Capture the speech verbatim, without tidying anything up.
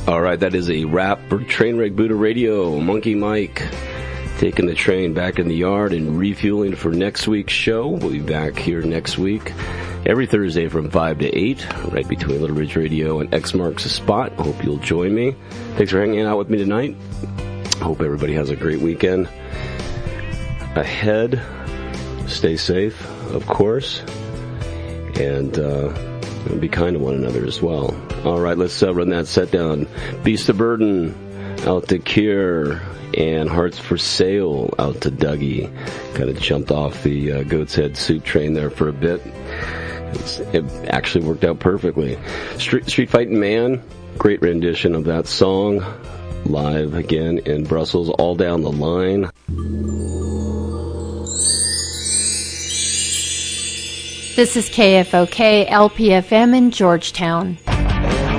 All right, that is a wrap for Trainwreck Buddha Radio. Monkey Mike taking the train back in the yard and refueling for next week's show. We'll be back here next week, every Thursday from five to eight, right between Little Ridge Radio and X Marks the Spot. Hope you'll join me. Thanks for hanging out with me tonight. Hope everybody has a great weekend ahead. Stay safe, of course, and uh, be kind to one another as well. All right, let's uh, run that set down. Beast of Burden out to Kier, and Hearts for Sale out to Dougie. Kind of jumped off the uh, Goat's Head Soup train there for a bit. It's, it actually worked out perfectly. Street, Street Fighting Man, great rendition of that song, live again in Brussels, All Down the Line. This is K F O K L P F M in Georgetown.